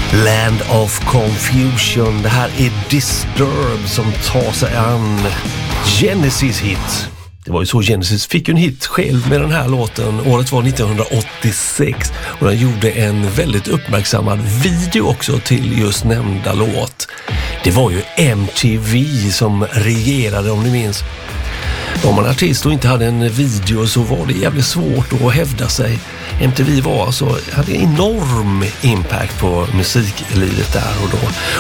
Land of Confusion. Det här är Disturbed som tar sig an Genesis hit. Det var ju så Genesis fick en hit själv med den här låten. Året var 1986 och den gjorde en väldigt uppmärksammad video också till just nämnda låt. Det var ju MTV som regerade, om ni minns. Om man artist och inte hade en video så var det jävligt svårt att hävda sig. MTV hade enorm impact på musiklivet där och då.